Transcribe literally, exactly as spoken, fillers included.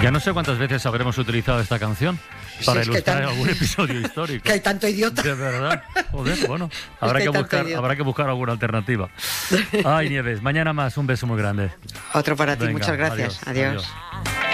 Ya no sé cuántas veces habremos utilizado esta canción para sí, es ilustrar tan... algún episodio histórico. Que hay tanto idiota. De verdad. Joder, bueno, habrá, es que que buscar, habrá que buscar alguna alternativa. Ay, Nieves, mañana más. Un beso muy grande. Otro para ti. Venga, Muchas gracias. adiós. adiós. adiós.